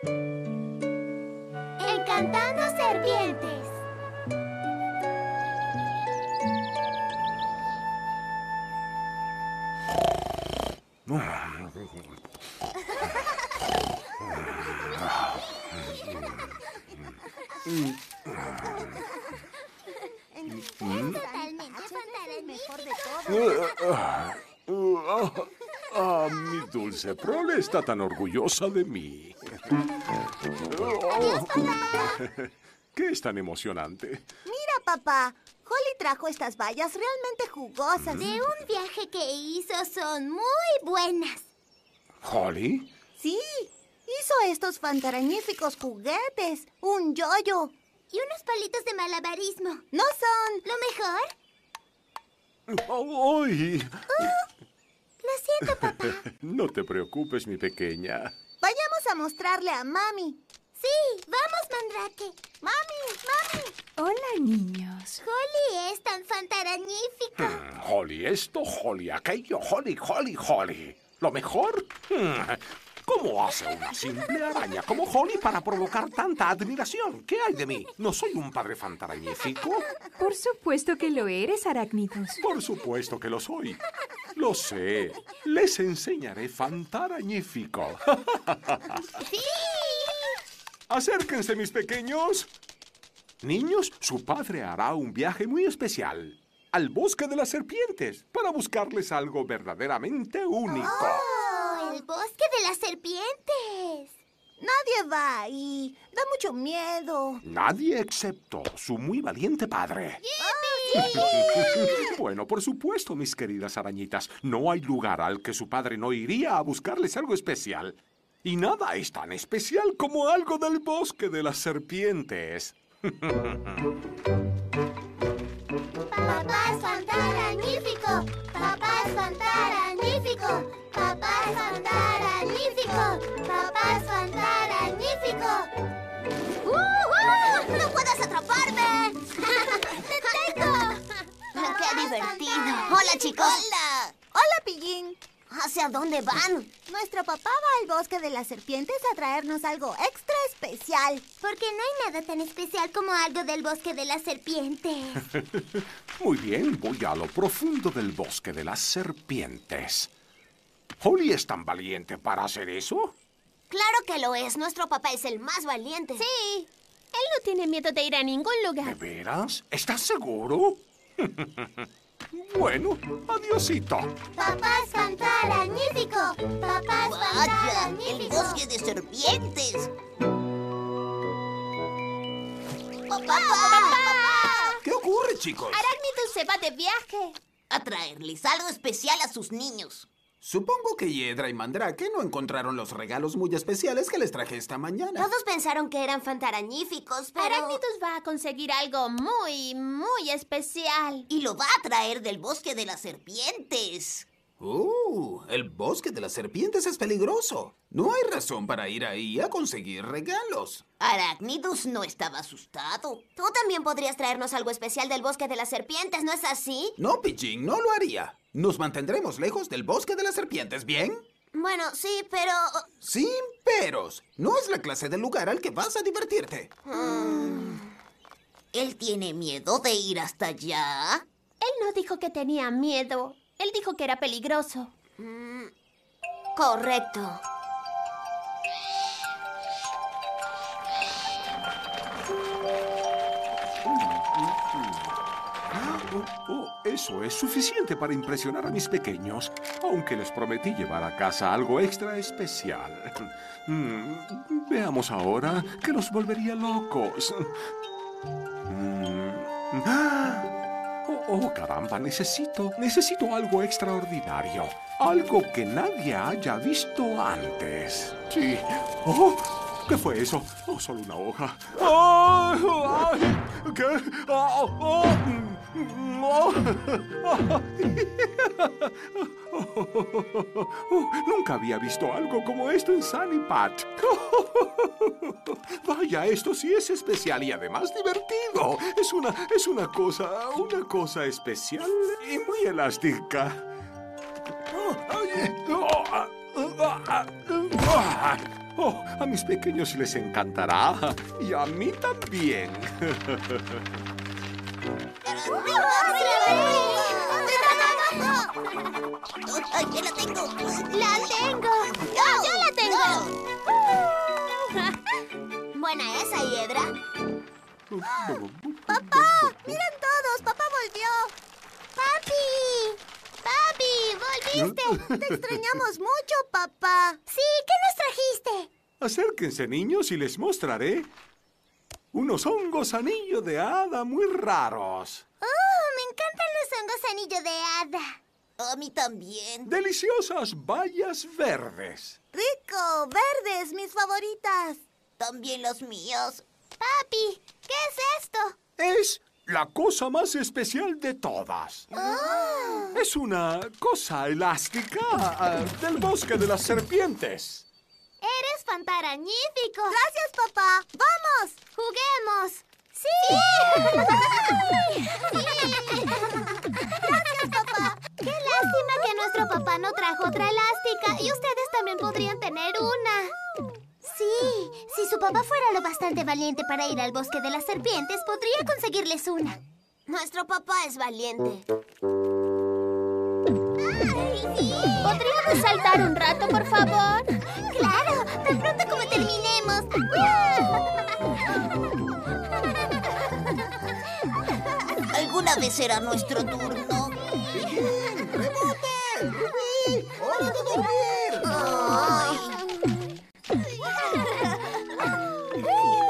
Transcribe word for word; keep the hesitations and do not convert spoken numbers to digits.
Encantando serpientes. Totalmente fantaránico. Ah, mi dulce prole está tan orgullosa de mí. ¿Qué es tan emocionante? Mira, papá. Holly trajo estas bayas realmente jugosas. De un viaje que hizo son muy buenas. ¿Holly? Sí, hizo estos fantaránicos juguetes. Un yoyo. Y unos palitos de malabarismo. ¿No son ¿Lo mejor? ¡Ay! Lo siento, papá. No te preocupes, mi pequeña. Vayamos a mostrarle a Mami. Sí, vamos, Mandrake. ¡Mami! ¡Mami! Hola, niños. Holly es tan fantaránica. Mm, Holly esto, Holly aquello, Holly, Holly, Holly. ¿Lo mejor? Mm, ¿Cómo hace una simple araña como Holly para provocar tanta admiración? ¿Qué hay de mí? ¿No soy un padre fantaránico? Por supuesto que lo eres, Arácnidos. Por supuesto que lo soy. Lo sé. Les enseñaré fantaránico. ¡Sí! Acérquense, mis pequeños. Niños, su padre hará un viaje muy especial al bosque de las serpientes para buscarles algo verdaderamente único. ¡Oh, el bosque de las serpientes! Nadie va ahí. Da mucho miedo. Nadie excepto su muy valiente padre. Bueno, por supuesto, mis queridas arañitas, no hay lugar al que su padre no iría a buscarles algo especial. Y nada es tan especial como algo del bosque de las serpientes. ¡Papá es fantaránico! ¡Papá es fantaránico! ¡Papá es fantaránico! ¡Papá es fantaránico! ¡Uh, uh! ¡No puedes atraparme! ¡Te tengo! ¡Qué divertido! ¡Hola, chicos! ¡Hola! ¡Hola, Pillín! ¿Hacia dónde van? Nuestro papá va al bosque de las serpientes a traernos algo extra especial. Porque no hay nada tan especial como algo del bosque de las serpientes. Muy bien, voy a lo profundo del bosque de las serpientes. ¿Holly es tan valiente para hacer eso? Claro que lo es. Nuestro papá es el más valiente. Sí, él no tiene miedo de ir a ningún ¿De lugar. veras? ¿Estás seguro? Bueno, adiosito. ¡Papá es fantaránico! ¡Papá es ¡Vaya! ¡El fantaránico! bosque de serpientes! ¡Papá! ¡Papá! ¿Qué ocurre, chicos? Arácnidos se va de viaje. A traerles algo especial a sus niños. Supongo que Hiedra y Mandrake no encontraron los regalos muy especiales que les traje esta mañana. Todos pensaron que eran fantaránicos, pero... Arácnidos va a conseguir algo muy, muy especial. Y lo va a traer del bosque de las serpientes. ¡Uh! El bosque de las serpientes es peligroso. No hay razón para ir ahí a conseguir regalos. Arácnidos no estaba asustado. Tú también podrías traernos algo especial del bosque de las serpientes, ¿no es así? No, Pichín, no lo haría. Nos mantendremos lejos del bosque de las serpientes, ¿bien? Bueno, sí, pero... Sin peros. No es la clase de lugar al que vas a divertirte. ¿Él tiene miedo de ir hasta allá? Él no dijo que tenía miedo. Él dijo que era peligroso. Correcto. Oh, oh, eso es suficiente para impresionar a mis pequeños, aunque les prometí llevar a casa algo extra especial. Mm, veamos ahora que los volvería locos. Mm, ¡ah! Oh, oh, caramba, necesito, necesito algo extraordinario. Algo que nadie haya visto antes. Sí. Oh, ¿qué fue eso? Oh, solo una hoja. ¡Oh! ¡Ay! ¿Qué? ¡Oh! ¡Oh! ¡Oh! Oh, nunca había visto algo como esto en Sunny Pat. Vaya, esto sí es especial y además divertido. Es una, es una cosa, una cosa especial y muy elástica. Oh, oye. Oh, ah, ah, ah, ah. Oh, a mis pequeños les encantará. Y a mí también. ¡Ay, yo la tengo! ¡La tengo! ¡Yo, yo la tengo! Buena esa, Hiedra. ¡Papá! ¡Miren todos! ¡Papá volvió! ¡Papi! ¡Papi! ¡Volviste! Te extrañamos mucho, papá. Sí, ¿qué nos trajiste? Acérquense, niños, y les mostraré unos hongos anillo de hada muy raros. ¡Oh, me encantan los hongos anillo de hada! A mí también. Deliciosas bayas verdes. Rico, verdes, mis favoritas. También los míos. Papi, ¿qué es esto? Es la cosa más especial de todas. Es una cosa elástica ah, del bosque de las serpientes. ¡Eres fantaragnífico! Gracias, papá. ¡Vamos! ¡Juguemos! ¡Sí! Gracias, papá. ¡Qué lástima que nuestro papá no trajo otra elástica! Y ustedes también podrían tener una. Sí, si su papá fuera lo bastante valiente para ir al bosque de las serpientes, podría conseguirles una. Nuestro papá es valiente. ¿Podríamos saltar un rato, por favor? ¡Claro! ¡Tan pronto como terminemos! ¿Alguna vez será nuestro turno? ¡Rebote! ¡Rubí! ¡Hora de dormir! Ay.